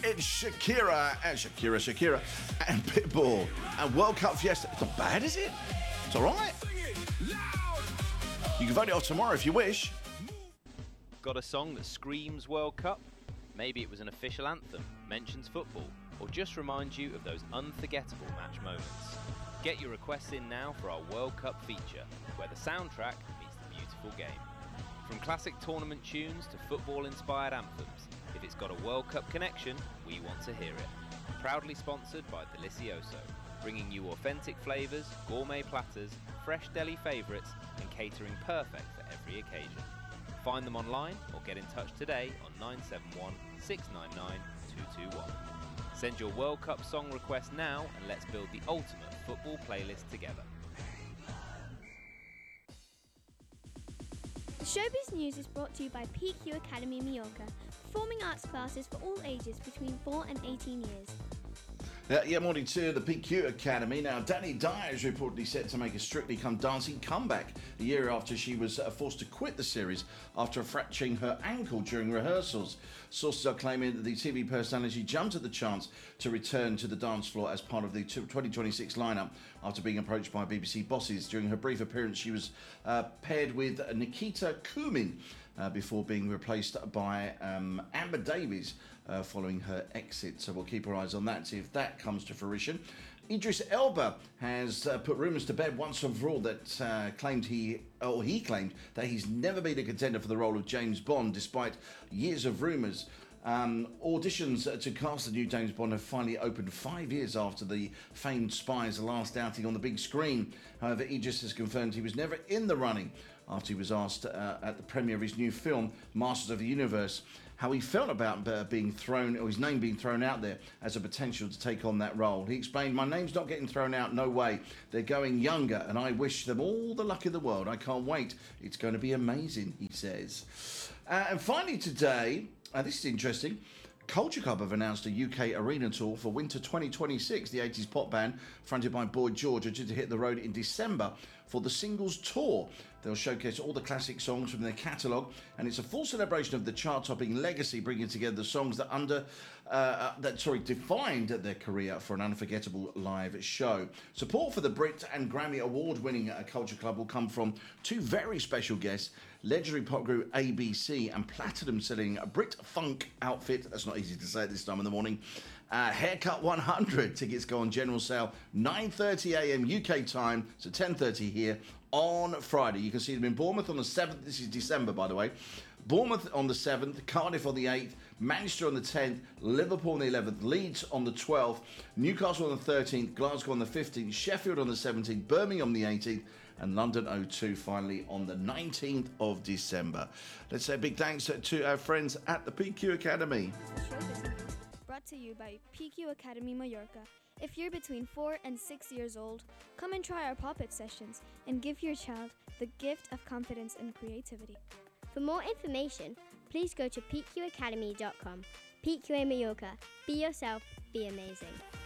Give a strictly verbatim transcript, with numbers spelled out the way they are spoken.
It's Shakira and Shakira, Shakira and Pitbull and World Cup Fiesta. It's not bad, is it? It's all right. You can vote it off tomorrow if you wish. Got a song that screams World Cup? Maybe it was an official anthem, mentions football, or just reminds you of those unforgettable match moments. Get your requests in now for our World Cup feature, where the soundtrack meets the beautiful game. From classic tournament tunes to football-inspired anthems, if it's got a World Cup connection, we want to hear it. Proudly sponsored by Delicioso, bringing you authentic flavours, gourmet platters, fresh deli favourites, and catering perfect for every occasion. Find them online or get in touch today on nine seven one, six nine nine, two two one. Send your World Cup song request now and let's build the ultimate football playlist together. The Showbiz News is brought to you by P Q Academy Mallorca, performing arts classes for all ages between four and eighteen years. Uh, yeah, morning to the P Q Academy. Now, Danny Dyer is reportedly set to make a Strictly Come Dancing comeback a year after she was uh, forced to quit the series after fracturing her ankle during rehearsals. Sources are claiming that the T V personality jumped at the chance to return to the dance floor as part of the twenty twenty-six lineup after being approached by B B C bosses. During her brief appearance, she was uh, paired with Nikita Kumin uh, before being replaced by um, Amber Davies uh, following her exit. So we'll keep our eyes on that, see if that comes to fruition. Idris Elba has uh, put rumours to bed once and for all that uh, claimed he, or he claimed that he's never been a contender for the role of James Bond, despite years of rumours. Um, auditions to cast the new James Bond have finally opened five years after the famed spy's last outing on the big screen. However, Idris has confirmed he was never in the running after he was asked uh, at the premiere of his new film, Masters of the Universe, how he felt about uh, being thrown, or his name being thrown out there as a potential to take on that role. He explained, "My name's not getting thrown out, no way. They're going younger, and I wish them all the luck in the world. I can't wait. It's going to be amazing," he says. Uh, and finally today, uh, this is interesting, Culture Club have announced a U K arena tour for winter twenty twenty-six. The eighties pop band, fronted by Boy George, are due to hit the road in December for the Singles Tour. They'll showcase all the classic songs from their catalogue, and it's a full celebration of the chart-topping legacy, bringing together the songs that under uh, that sorry defined their career for an unforgettable live show. Support for the Brit and Grammy Award-winning uh, Culture Club will come from two very special guests: legendary pop group A B C and platinum-selling Brit Funk outfit. That's not easy to say at this time in the morning. Uh, Haircut one hundred. Tickets go on general sale nine thirty a m U K time, so ten thirty here on Friday. You can see them in Bournemouth on the seventh. This is December, by the way. Bournemouth on the seventh, Cardiff on the eighth, Manchester on the tenth, Liverpool on the eleventh, Leeds on the twelfth, Newcastle on the thirteenth, Glasgow on the fifteenth, Sheffield on the seventeenth, Birmingham on the eighteenth, and London O two finally on the nineteenth of December. Let's say a big thanks to our friends at the P Q Academy. Brought to you by P Q Academy Mallorca. If you're between four and six years old, come and try our pop-up sessions and give your child the gift of confidence and creativity. For more information, please go to p q academy dot com. P Q A Mallorca. Be yourself, be amazing.